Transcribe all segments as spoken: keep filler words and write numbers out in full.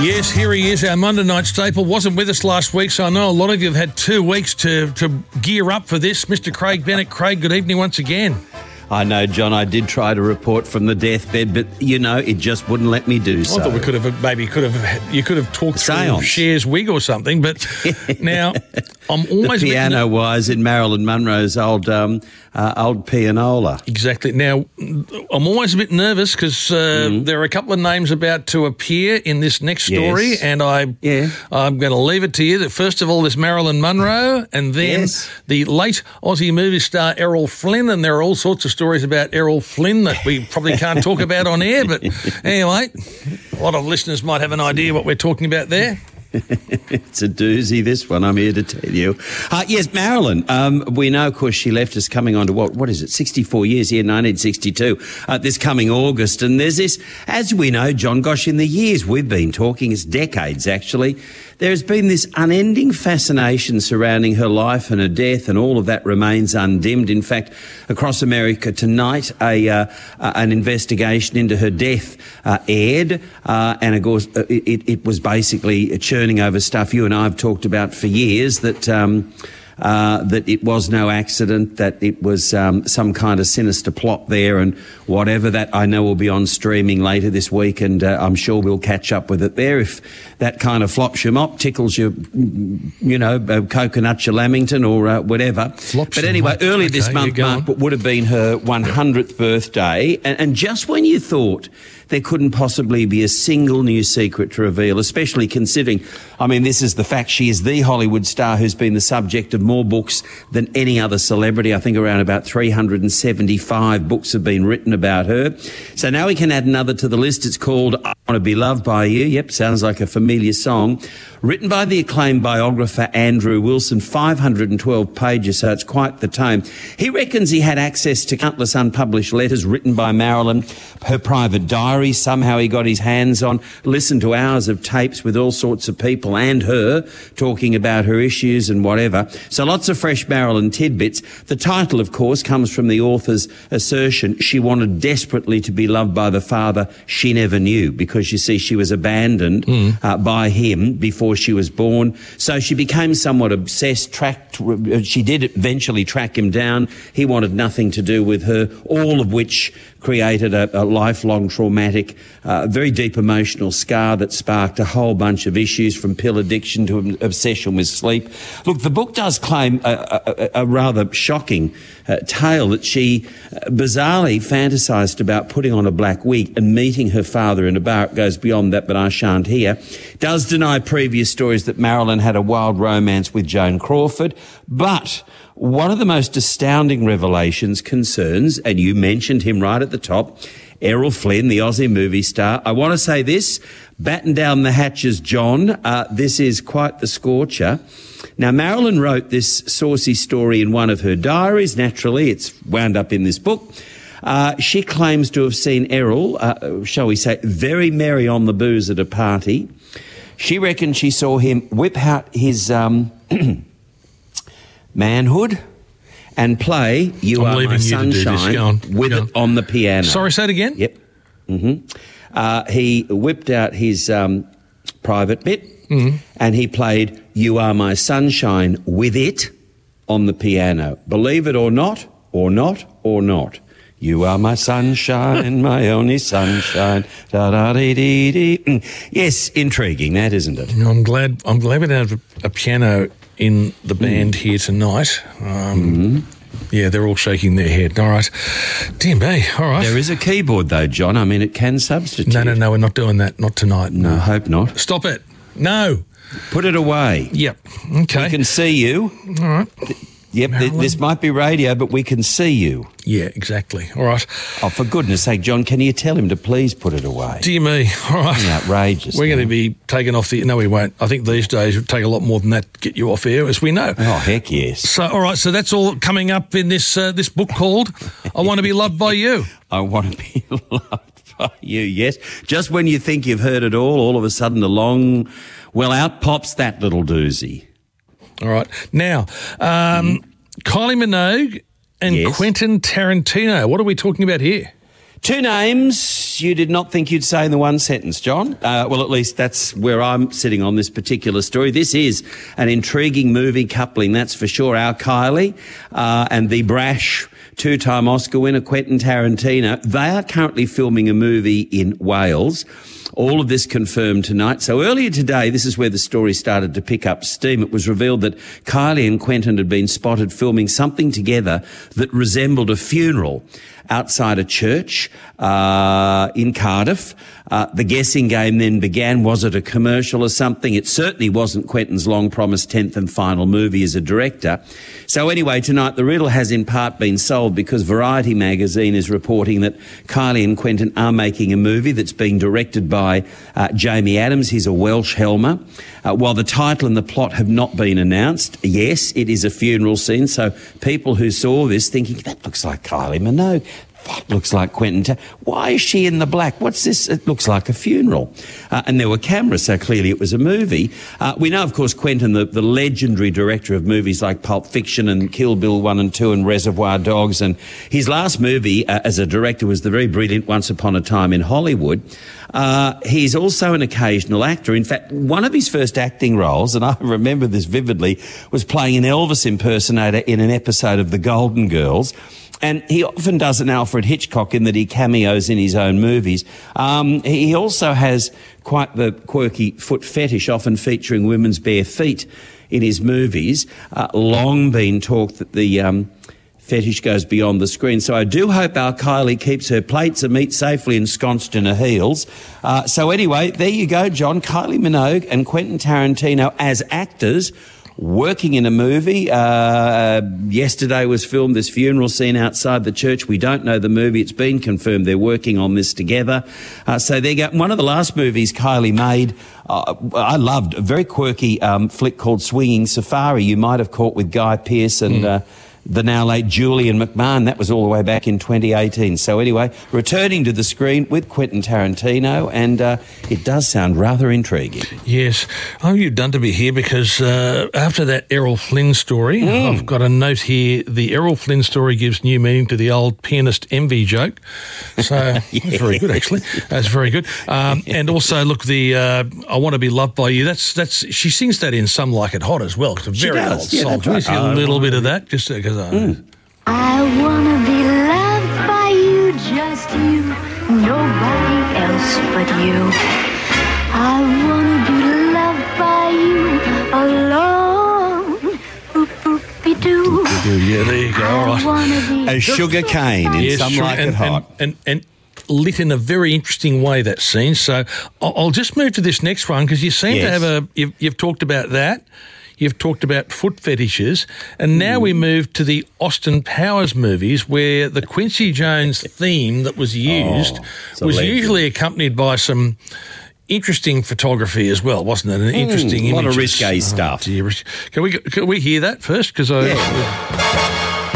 Yes, here he is, our Monday night staple. Wasn't with us last week, so I know a lot of you have had two weeks to, to gear up for this. Mister Craig Bennett. Craig, good evening once again. I know, John, I did try to report from the deathbed, but, you know, it just wouldn't let me do so. I thought we could have, maybe could have, you could have talked through Seance. Cher's wig or something, but now I'm always... The piano-wise in Marilyn Monroe's old um, uh, old pianola. Exactly. Now, I'm always a bit nervous because uh, mm. there are a couple of names about to appear in this next story, yes. and I, yeah. I'm going to leave it to you that first of all there's Marilyn Monroe, and then yes. the late Aussie movie star Errol Flynn, and there are all sorts of stories about Errol Flynn that we probably can't talk about on air, but anyway, a lot of listeners might have an idea what we're talking about there. It's a doozy, this one, I'm here to tell you. Uh, yes, Marilyn, um, we know, of course, she left us coming on to, what, what is it, sixty-four years here, nineteen sixty-two, uh, this coming August. And there's this, as we know, John, gosh, in the years we've been talking, it's decades actually, there's been this unending fascination surrounding her life and her death, and all of that remains undimmed. In fact, across America tonight, a uh, uh, an investigation into her death uh, aired, uh, and of course, uh, it, it was basically churning over stuff you and I have talked about for years, that um, uh, that it was no accident, that it was um, some kind of sinister plot there, and whatever that, I know will be on streaming later this week, and uh, I'm sure we'll catch up with it there. If that kind of flops your mop, tickles your, you know, uh, coconut, your Lamington, or uh, whatever. Flops but anyway, mop. early Okay, this month, Mark, would have been her one hundredth birthday, and, and just when you thought there couldn't possibly be a single new secret to reveal, especially considering, I mean, this is the fact, she is the Hollywood star who's been the subject of more books than any other celebrity. I think around about three hundred seventy-five books have been written about her. So now we can add another to the list. It's called I Want to Be Loved by You. Yep, sounds like a familiar song. Written by the acclaimed biographer Andrew Wilson, five hundred twelve pages, so it's quite the tome. He reckons he had access to countless unpublished letters written by Marilyn, her private diary somehow he got his hands on, listened to hours of tapes with all sorts of people and her talking about her issues and whatever. So lots of fresh Marilyn tidbits. The title, of course, comes from the author's assertion she wanted desperately to be loved by the father she never knew, because, you see, she was abandoned mm. uh, by him before she was born. So she became somewhat obsessed, tracked, she did eventually track him down. He wanted nothing to do with her, all of which created a, a lifelong traumatic, uh, very deep emotional scar that sparked a whole bunch of issues, from pill addiction to obsession with sleep. Look, the book does claim a, a, a rather shocking uh, tale that she uh, bizarrely fantasised about putting on a black wig and meeting her father in a bar. It goes beyond that, but I shan't hear. Does deny previous stories that Marilyn had a wild romance with Joan Crawford, but one of the most astounding revelations concerns, and you mentioned him right at the top, Errol Flynn, the Aussie movie star. I want to say this, batten down the hatches, John. Uh, this is quite the scorcher. Now, Marilyn wrote this saucy story in one of her diaries. Naturally, it's wound up in this book. Uh, she claims to have seen Errol, uh, shall we say, very merry on the booze at a party. She reckons she saw him whip out his um, manhood and play You I'm Are My Sunshine on, with it on the piano. Sorry, say it again? Yep. Mm-hmm. Uh, he whipped out his um, private bit mm-hmm. and he played You Are My Sunshine with it on the piano. Believe it or not, or not, or not. You are my sunshine, my only sunshine. Da da dee dee dee. Yes, intriguing, that, isn't it? No, I'm glad. I'm glad we don't have a piano in the band mm. here tonight. Um, mm-hmm. Yeah, they're all shaking their head. All right, dear me. All right. There is a keyboard though, John. I mean, it can substitute. No, no, no. We're not doing that. Not tonight. No, no. Hope not. Stop it. No. Put it away. Yep. Okay. We can see you. All right. Yep, th- this might be radio, but we can see you. Yeah, exactly. All right. Oh, for goodness sake, John, can you tell him to please put it away? Dear me. All right. Outrageous. We're man. going to be taken off the... No, we won't. I think these days it would take a lot more than that to get you off air, as we know. Oh, heck yes. So, all right, so that's all coming up in this uh, this book called I Want to Be Loved by You. I Want to Be Loved by You, yes. Just when you think you've heard it all, all of a sudden along... Well, out pops that little doozy. All right. Now, um, mm. Kylie Minogue and yes. Quentin Tarantino. What are we talking about here? Two names words you did not think you'd say in the one sentence, John. Uh, well, at least that's where I'm sitting on this particular story. This is an intriguing movie coupling, that's for sure. Our Kylie uh, and the brash two-time Oscar winner Quentin Tarantino. They are currently filming a movie in Wales. All of this confirmed tonight. So earlier today, this is where the story started to pick up steam. It was revealed that Kylie and Quentin had been spotted filming something together that resembled a funeral outside a church uh, in Cardiff. Uh, the guessing game then began. Was it a commercial or something? It certainly wasn't Quentin's long-promised tenth and final movie as a director. So anyway, tonight the riddle has in part been solved because Variety magazine is reporting that Kylie and Quentin are making a movie that's being directed by uh, Jamie Adams. He's a Welsh Helmer. Uh, while the title and the plot have not been announced, yes, it is a funeral scene. So people who saw this thinking, that looks like Kylie Minogue. That looks like Quentin. Why is she in the black? What's this? It looks like a funeral. Uh, and there were cameras, so clearly it was a movie. Uh, we know, of course, Quentin, the, the legendary director of movies like Pulp Fiction and Kill Bill one and two and Reservoir Dogs. And his last movie uh, as a director was the very brilliant Once Upon a Time in Hollywood. Uh, he's also an occasional actor. In fact, one of his first acting roles, and I remember this vividly, was playing an Elvis impersonator in an episode of The Golden Girls. And he often does an Alfred Hitchcock in that he cameos in his own movies. Um, he also has quite the quirky foot fetish, often featuring women's bare feet in his movies. Uh, long been talked that the um, fetish goes beyond the screen. So I do hope our Kylie keeps her plates of meat safely ensconced in her heels. Uh, so anyway, there you go, John. Kylie Minogue and Quentin Tarantino as actors working in a movie. Uh, yesterday was filmed this funeral scene outside the church. We don't know the movie. It's been confirmed they're working on this together. Uh, so there you go. One of the last movies Kylie made, uh, I loved, a very quirky um, flick called Swinging Safari. You might have caught with Guy Pearce and mm. uh, the now late Julian McMahon. That was all the way back in twenty eighteen. So anyway, returning to the screen with Quentin Tarantino, and uh, it does sound rather intriguing. Yes. Oh, you've done to be here because uh, after that Errol Flynn story, mm. I've got a note here. The Errol Flynn story gives new meaning to the old pianist envy joke. So yeah. That's very good, actually. That's very good. Um, and also, look, the uh, I Want to Be Loved by You, that's, that's she sings that in Some Like It Hot as well. It's a very old yeah, song. Can we see a little bit of that? Just because Mm. I wanna be loved by you, just you, nobody else but you. I wanna be loved by you alone. Boop, boop, doo. Yeah, there you go. All right. A sugar cane in Yes, Some sure. Like and, It Hot. And, and, and lit in a very interesting way, that scene. So I'll, I'll just move to this next one because you seem Yes. to have a, you've, you've talked about that. You've talked about foot fetishes, and now mm. we move to the Austin Powers movies where the Quincy Jones theme that was used oh, was legend. usually accompanied by some interesting photography as well, wasn't it? An interesting mm, a lot images. of risque oh, stuff. Dear. Can we can we hear that first? Because I. Yeah.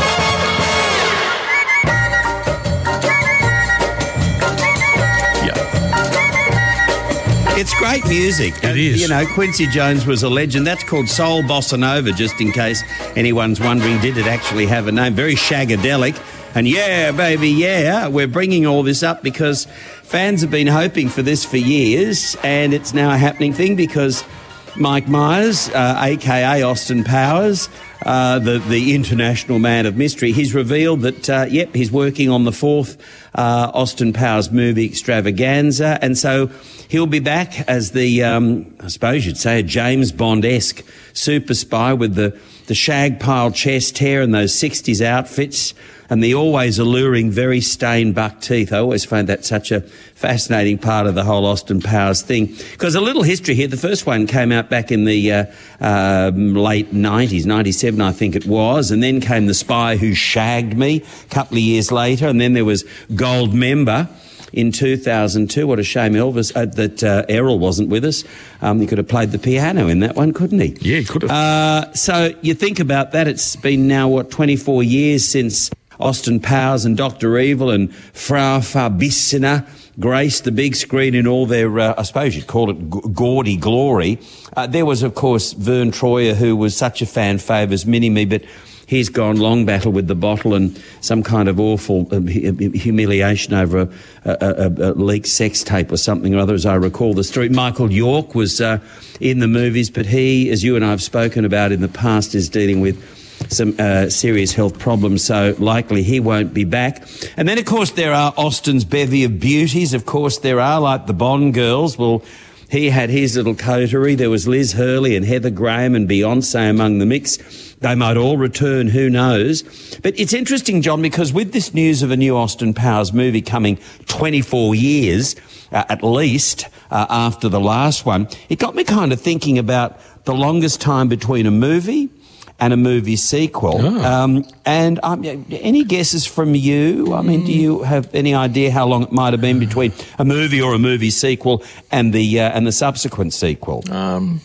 It's great music. It and, is. You know, Quincy Jones was a legend. That's called Soul Bossa Nova, just in case anyone's wondering, did it actually have a name? Very shagadelic. And yeah, baby, yeah, we're bringing all this up because fans have been hoping for this for years, and it's now a happening thing because Mike Myers, uh, a k a. Austin Powers, uh, the, the international man of mystery, he's revealed that, uh, yep, he's working on the fourth uh, Austin Powers movie extravaganza, and so he'll be back as the, um, I suppose you'd say, a James Bond-esque super spy with the, the shag pile chest hair and those sixties outfits and the always alluring, very stained buck teeth. I always find that such a fascinating part of the whole Austin Powers thing. Because a little history here, the first one came out back in the uh, uh, late nineties, ninety-seven I think it was, and then came The Spy Who Shagged Me a couple of years later, and then there was Goldmember in two thousand two. What a shame Elvis, uh, that uh, Errol wasn't with us. Um, he could have played the piano in that one, couldn't he? Yeah, he could have. Uh, so you think about that, it's been now, what, twenty-four years since Austin Powers and Doctor Evil and Frau Farbissina graced the big screen in all their, uh, I suppose you'd call it g- gaudy glory. Uh, there was, of course, Vern Troyer, who was such a fan favourite as Mini-Me, but he's gone long battle with the bottle and some kind of awful uh, humiliation over a, a, a, a leaked sex tape or something or other, as I recall the story. Michael York was uh, in the movies, but he, as you and I have spoken about in the past, is dealing with some uh, serious health problems, so likely he won't be back. And then, of course, there are Austin's bevy of beauties. Of course, there are, like the Bond girls. Well, he had his little coterie. There was Liz Hurley and Heather Graham and Beyonce among the mix. They might all return, who knows. But it's interesting, John, because with this news of a new Austin Powers movie coming twenty-four years, uh, at least, uh, after the last one, it got me kind of thinking about the longest time between a movie and a movie sequel. Oh. Um, and um, any guesses from you? I mean, mm. do you have any idea how long it might have been between a movie or a movie sequel and the uh, and the subsequent sequel? Um,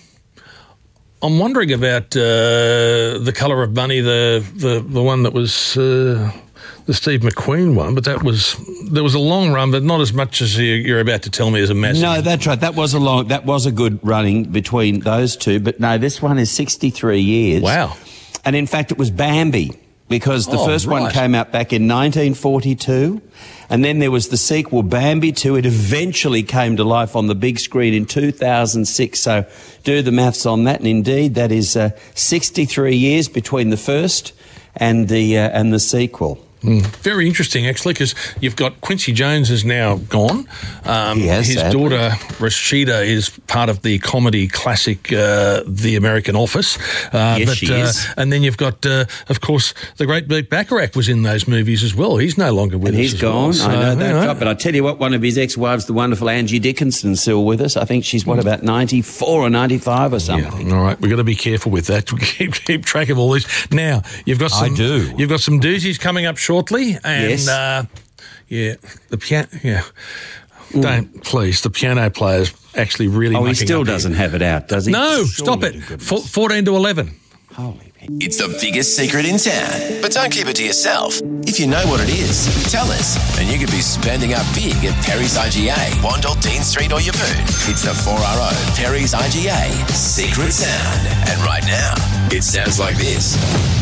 I'm wondering about uh, The Colour of Money, the the, the one that was uh, the Steve McQueen one, but that was there was a long run, but not as much as you, you're about to tell me as a massive. No, that's right. That was a long. That was a good running between those two, but no, this one is sixty-three years. Wow. And in fact, it was Bambi, because the oh, first right. one came out back in nineteen forty-two, and then there was the sequel, Bambi two. It eventually came to life on the big screen in two thousand six, so do the maths on that, and indeed, that is uh, sixty-three years between the first and the, uh, and the sequel. Mm. Very interesting, actually, because you've got Quincy Jones is now gone. Um, yes, his sadly. daughter Rashida is part of the comedy classic uh, The American Office. Uh, yes, but, she uh, is. And then you've got, uh, of course, the great Burt Bacharach was in those movies as well. He's no longer with and us. He's as gone. well. So, I know that. you know. Right. But I tell you what, one of his ex-wives, the wonderful Angie Dickinson, still with us. I think she's what about ninety-four or ninety-five or something. Yeah. All right, we've got to be careful with that. We keep keep track of all this. Now you've got some. I do. You've got some doozies coming up shortly, and Yes. uh, yeah, the piano. Yeah, mm. don't please. The piano player's actually really. Oh, he still up doesn't here. have it out, does he? No, Surely stop it. F- Fourteen to eleven. Holy. It's the biggest secret in town, but don't keep it to yourself. If you know what it is, tell us, and you could be spending up big at Perry's I G A, Wandle, Dean Street or Yeppoon. It's the four R O Perry's I G A Secret Sound. And right now, it sounds like this.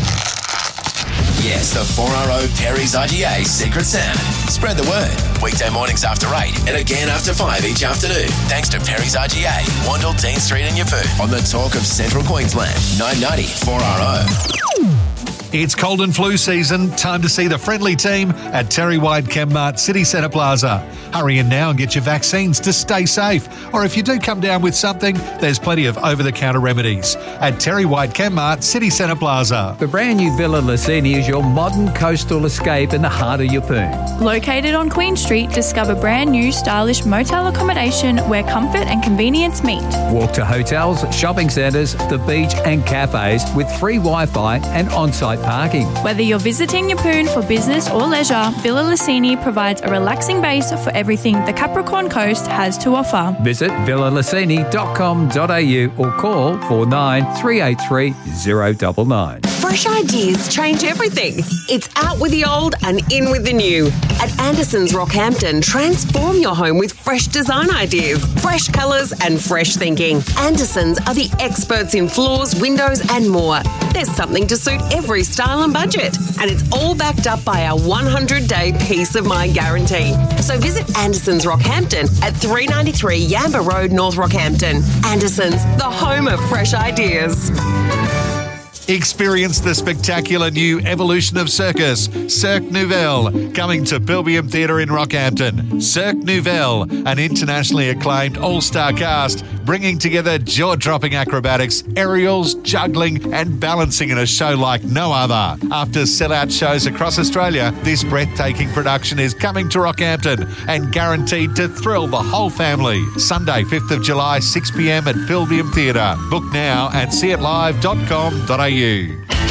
Yes, the four R O Perry's I G A Secret Sound. Spread the word. Weekday mornings after eight and again after five each afternoon. Thanks to Perry's I G A, Wandle, Dean Street and Yeppoon. On the talk of Central Queensland, nine ninety four R O. It's cold and flu season. Time to see the friendly team at Terry White Chemmart City Centre Plaza. Hurry in now and get your vaccines to stay safe. Or if you do come down with something, there's plenty of over-the-counter remedies at Terry White Chemmart City Centre Plaza. The brand new Villa Lucini is your modern coastal escape in the heart of Yeppoon. Located on Queen Street, discover brand new stylish motel accommodation where comfort and convenience meet. Walk to hotels, shopping centres, the beach and cafes with free Wi-Fi and on-site parking. Whether you're visiting Yeppoon for business or leisure, Villa Lucini provides a relaxing base for everything the Capricorn Coast has to offer. Visit villa lucini dot com dot a u or call four nine three eight three zero nine nine. Fresh ideas change everything. It's out with the old and in with the new. At Anderson's Rockhampton, transform your home with fresh design ideas, fresh colours and fresh thinking. Anderson's are the experts in floors, windows and more. There's something to suit every style and budget. And it's all backed up by our one hundred day peace of mind guarantee. So visit Anderson's Rockhampton at three ninety-three Yamba Road, North Rockhampton. Anderson's, the home of fresh ideas. Experience the spectacular new evolution of circus, Cirque Nouvelle, coming to Pilbeam Theatre in Rockhampton. Cirque Nouvelle, an internationally acclaimed all-star cast, bringing together jaw-dropping acrobatics, aerials, juggling and balancing in a show like no other. After sell-out shows across Australia, this breathtaking production is coming to Rockhampton and guaranteed to thrill the whole family. Sunday, fifth of July, six p m at Pilbeam Theatre. Book now at see it live dot com dot a u.